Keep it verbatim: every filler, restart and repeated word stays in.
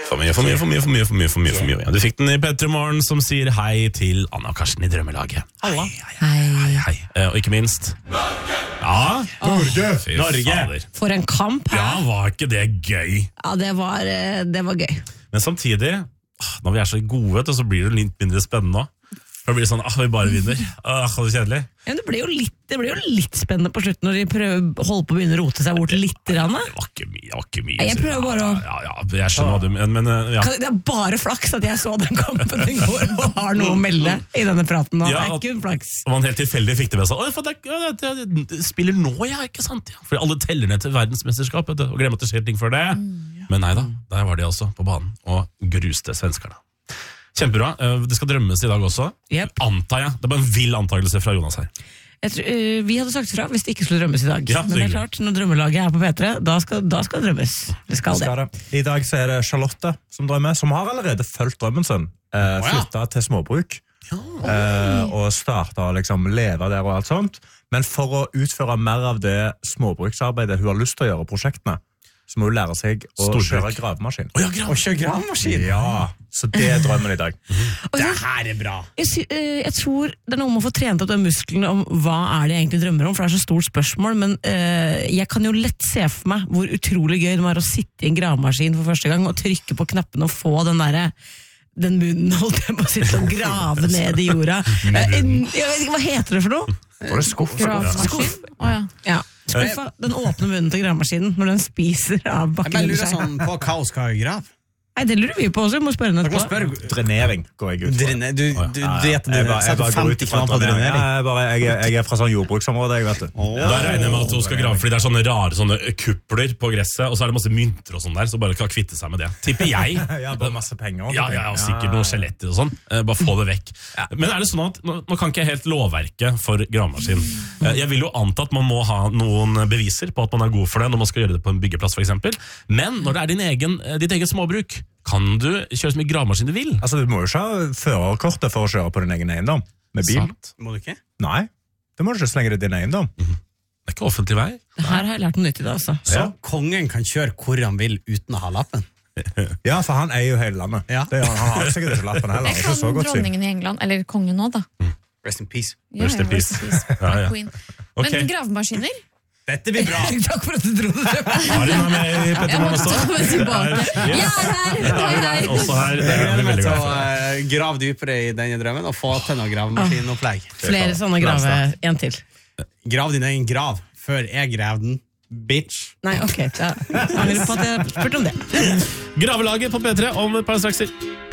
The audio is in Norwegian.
For mye, for mye, for mye, for mye, for mye, for mye, for mye. Du fikk den i P tre Morgen som sier hei til Anna og Karsten i Drømmelaget. Halla. Hei, hei, hei. Eh, Og ikke minst Ja, Norge. fy Norge. fader. For en kamp her. Ja, var ikke det gøy? Ja, det var, eh, det var gøy. Men samtidig, ah, når vi er så gode, vet du, så blir det litt mindre spennende også. For det blir sånn, ah, vi bare vinner. Ah, det er kjedelig. Ja, det ble jo litt, det ble jo litt spennende på slutten når de prøver, holdt på å begynne å rote seg bort litt. Grann. Det var ikke mye, det var ikke mye. Jeg prøver bare å- Ja, ja, ja, jeg skjønner hva du men, men eh, ja. Det er bare flaks at jeg så den kampen i går og har noe å melde i denne praten nå. Ja, det er at- kun flaks. Og man helt tilfeldig fikk det med seg. Å, for det, ja, det, det, det spiller nå, ja, ikke sant? Ja. For alle teller ned til verdensmesterskap, vet du, og glemmer at det skjer ting før det. Men nei da, der var de altså på banen, og gruste svenskerne. Kjempebra. Eh, Det skal drømmes i dag også. Yep. Antar jeg. Det er bare en vill antagelse fra Jonas her. Jeg tror, eh, vi hadde sagt fra hvis det ikke skulle drømmes i dag. Ja, så Men det er hyggelig. klart, når drømmelaget er på P tre, da skal, da skal det drømmes. Det skal det. Skal det. I dag så er det Charlotte som drømmer, som har allerede fulgt drømmen sin. Eh, flytta til småbruk. Eh, og starta liksom leve der og alt sånt. Men for å utføre mer av det småbruksarbeidet hun har lyst til å gjøre, prosjektene, så må hun lære seg å Storbruk. kjøre gravemaskin. Å, ja, grav. Og kjør gravemaskin. Ja, så det er drømmen i dag. Det her er bra. Jeg, sy- eh, jeg tror det er noe med å få trent opp de musklene om hva er det jeg egentlig drømmer om, for det er så stort spørsmål, men eh, jeg kan jo lett se for meg hvor utrolig gøy det var å sitte i en gravemaskin for første gang og trykke på knappen og få den derre den munnen holdt jeg på å sitte og grave ned i jorda. Eh, en- Jeg vet ikke, hva heter det for noe? Og det er skuff. Skuff. Ja. Skuffa, den åpne munnen til gravemaskinen når den spiser av Jeg bakken bare under lurer seg. sånn på hva hun skal grave. Nei, det lurer vi på også, vi må spørre henne Dere må etterpå. spørre. Drenering går jeg ut fra. Drene, du, du, Ja, du ja. vet Jeg bare- jeg setter bare går ut femti ifra kroner på drenering. drenering. Ja, jeg, bare, jeg, er- jeg er fra sånn jordbruksområde, jeg vet det. Da regner jeg med at hun skal grave, fordi det er sånne rare sånne kupler på gresset, og så er det masse mynter og sånn der, så bare kan kvitte seg med det. Tipper jeg. Ja, bare masse penger. Ja, ja, og sikkert noen skjeletter og sånn. Eh, bare få det vekk. Men er det sånn at, nå, nå kan ikke jeg helt lovverket for gravemaskin. Eh, jeg vil jo anta at man må ha noen beviser på at man er god for det når man skal gjøre det på en byggeplass for eksempel. Men når det er din egen, eh, ditt eget småbruk, kan du kjøre så mye gravemaskin du vil. Altså, du må jo ikke ha førerkortet for å kjøre på din egen eiendom med bil. Sant? Må du ikke? Nei, det må du ikke så lenge det er din eiendom. Det er ikke offentlig vei. Her har jeg lært noe nytt i dag, altså. Så Ja. kongen kan kjøre hvor han vil uten å ha lappen? Ja, for han eier jo hele landet. Ja. Det, han har sikkert ikke lappen heller. Jeg Ikke kan så godt syn. dronningen i England, eller kongen nå da. Rest in peace. Ja, Rest in ja, peace. Ja, ja. Queen. Ok. Men gravemaskiner? Dette blir bra. Takk for at du dro det frem. Karin er med i Petter Jeg Morgen måtte også. ta meg tilbake. Jeg er her! Jeg er her. Også her. Jeg Det er gleder vi meg veldig til glad å for. eh, grave dypere i denne drømmen og få til noe gravemaskinopplegg. Flere sånne grave, en til. Grav din egen grav før jeg grav den. Bitch. Nei, ok, da angrer på at jeg spurte om det. Gravelaget på P tre om et par strakser.